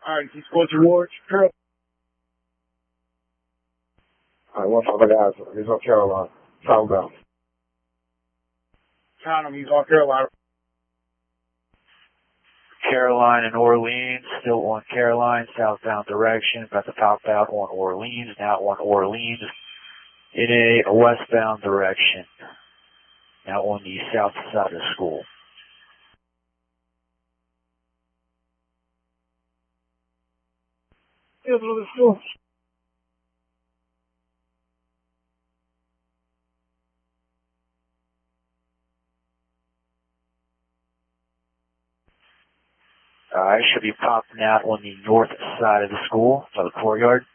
Alright, he's going towards Carolina. Alright, one other guys. He's on Carolina. Southbound. Count him, he's on Carolina. Caroline and Orleans, still on Caroline, southbound direction, about to pop out on Orleans, now on Orleans in a westbound direction, now on the south side of the school. Here's the school. I should be popping out on the north side of the school, by the courtyard.